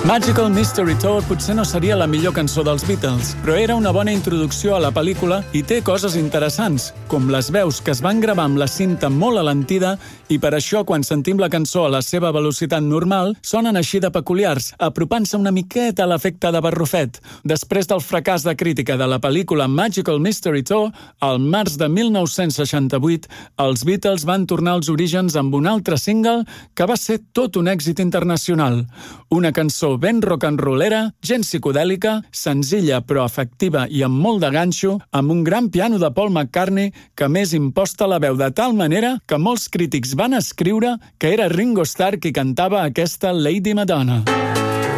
Magical Mystery Tour potser no seria la millor cançó dels Beatles, però era una bona introducció a la pel·lícula i té coses interessants, com les veus que es van gravar amb la cinta molt alentida i per això quan sentim la cançó a la seva velocitat normal sonen així de peculiars, apropant-se una miqueta a l'efecte de Barrufet. Després del fracàs de crítica de la pel·lícula Magical Mystery Tour, al març de 1968, els Beatles van tornar als orígens amb un altre single que va ser tot un èxit internacional. Una cançó ben rock'n'rollera, gens psicodèlica, senzilla però efectiva i amb molt de ganxo, amb un gran piano de Paul McCartney que més imposta la veu de tal manera que molts crítics van escriure que era Ringo Starr qui cantava aquesta Lady Madonna.